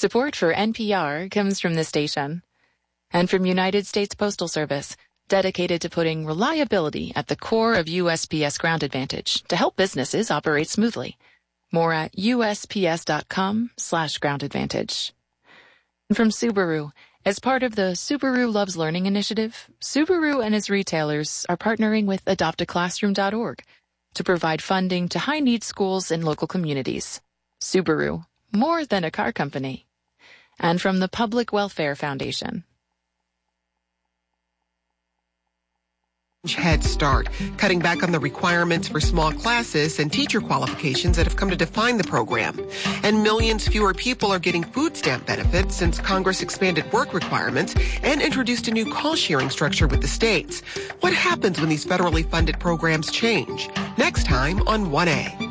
Support for NPR comes from this station and from United States Postal Service, dedicated to putting reliability at the core of USPS Ground Advantage to help businesses operate smoothly. More at USPS.com/Ground Advantage. And from Subaru, as part of the Subaru Loves Learning initiative, Subaru and its retailers are partnering with adoptaclassroom.org to provide funding to high-need schools in local communities. Subaru, more than a car company. And from the Public Welfare Foundation. Head Start, cutting back on the requirements for small classes and teacher qualifications that have come to define the program. And millions fewer people are getting food stamp benefits since Congress expanded work requirements and introduced a new call-sharing structure with the states. What happens when these federally funded programs change? Next time on 1A.